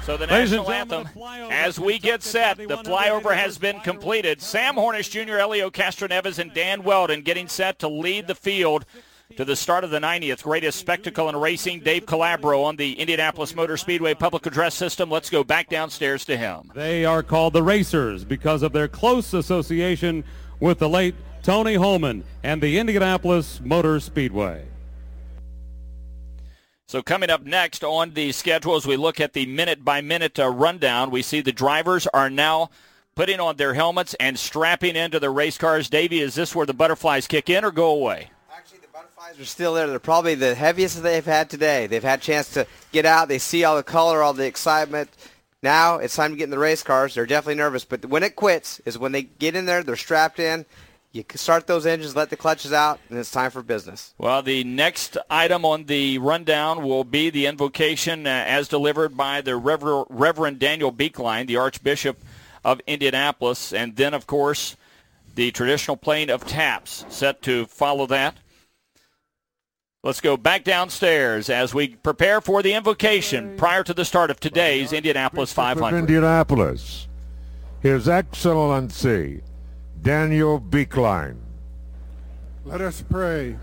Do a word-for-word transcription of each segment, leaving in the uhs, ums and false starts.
So the national anthem, as we get set, the flyover has been completed. Sam Hornish Junior, Elio Castroneves, and Dan Weldon getting set to lead the field to the start of the ninetieth greatest spectacle in racing. Dave Calabro on the Indianapolis Motor Speedway public address system. Let's go back downstairs to him. They are called the Racers because of their close association with the late Tony Holman and the Indianapolis Motor Speedway. So coming up next on the schedule, as we look at the minute-by-minute uh, rundown, we see the drivers are now putting on their helmets and strapping into their race cars. Davey, is this where the butterflies kick in or go away? Actually, the butterflies are still there. They're probably the heaviest that they've had today. They've had a chance to get out. They see all the color, all the excitement. Now it's time to get in the race cars. They're definitely nervous. But when it quits is when they get in there, they're strapped in. You can start those engines, let the clutches out, and it's time for business. Well, the next item on the rundown will be the invocation uh, as delivered by the Rever- Reverend Daniel Beekline, the Archbishop of Indianapolis. And then, of course, the traditional playing of taps set to follow that. Let's go back downstairs as we prepare for the invocation prior to the start of today's Indianapolis five hundred. Indianapolis, His Excellency Daniel Beekline. Let us pray.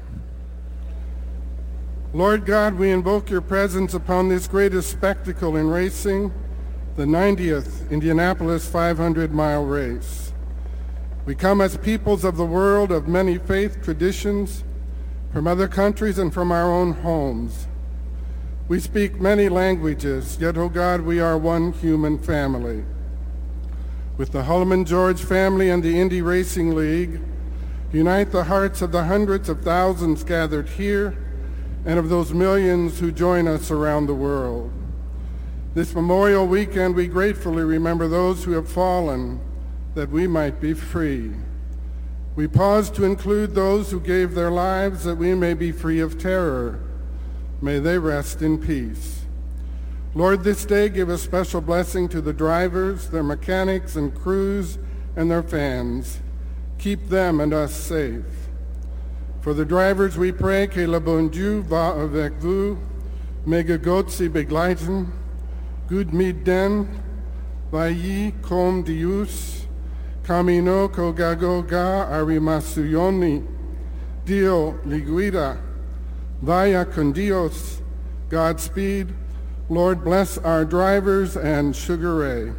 Lord God, we invoke your presence upon this greatest spectacle in racing, the ninetieth Indianapolis five hundred mile race. We come as peoples of the world of many faith traditions, from other countries and from our own homes. We speak many languages, yet, O God, we are one human family. With the Hulman George family and the Indy Racing League, unite the hearts of the hundreds of thousands gathered here and of those millions who join us around the world. This Memorial Weekend, we gratefully remember those who have fallen that we might be free. We pause to include those who gave their lives that we may be free of terror. May they rest in peace. Lord, this day give a special blessing to the drivers, their mechanics and crews, and their fans. Keep them and us safe. For the drivers we pray, que le bon Dieu va avec vous, mega Gott sie begleiten, gut mit den, vai com Dios, camino cogagoga arimasuyoni, Dio liguida, vaya con Dios, Godspeed. Lord, bless our drivers and Sugar Ray.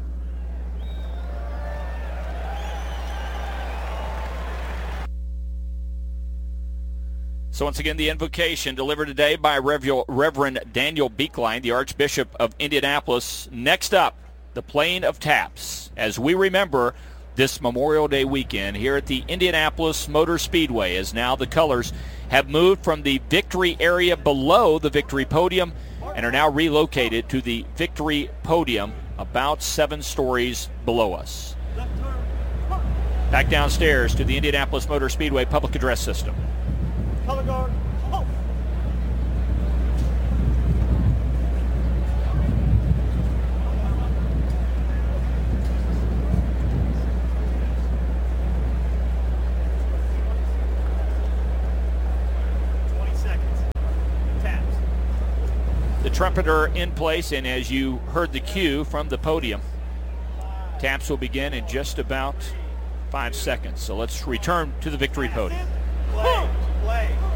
So once again, the invocation delivered today by Reverend Daniel Beekline, the Archbishop of Indianapolis. Next up, the playing of taps, as we remember this Memorial Day weekend here at the Indianapolis Motor Speedway, as now the colors have moved from the victory area below the victory podium and are now relocated to the victory podium about seven stories below us. Back downstairs to the Indianapolis Motor Speedway public address system. Color guard, halt. twenty seconds. Taps. The trumpeter in place, and as you heard the cue from the podium, taps will begin in just about five seconds. So let's return to the victory podium. Play, play.